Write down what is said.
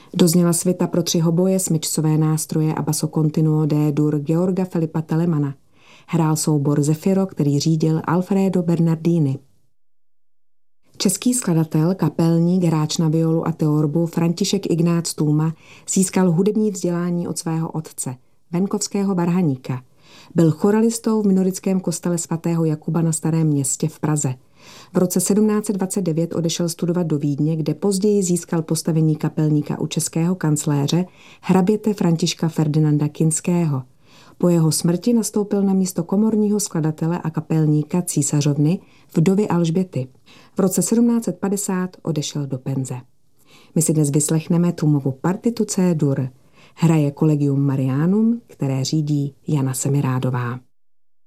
Dozněla svita pro 3 hoboje, smyčcové nástroje a basso continuo D-dur Georga Filipa Telemana. Hrál soubor Zefiro, který řídil Alfredo Bernardini. Český skladatel, kapelník, hráč na violu a teorbu František Ignác Tůma získal hudební vzdělání od svého otce, venkovského varhaníka. Byl choralistou v minorickém kostele svatého Jakuba na Starém Městě v Praze. V roce 1729 odešel studovat do Vídně, kde později získal postavení kapelníka u českého kancléře hraběte Františka Ferdinanda Kinského. Po jeho smrti nastoupil na místo komorního skladatele a kapelníka císařovny vdovy Alžběty. V roce 1750 odešel do penze. My si dnes vyslechneme Tůmovu partitu C-dur. Hraje Collegium Marianum, které řídí Jana Semirádová.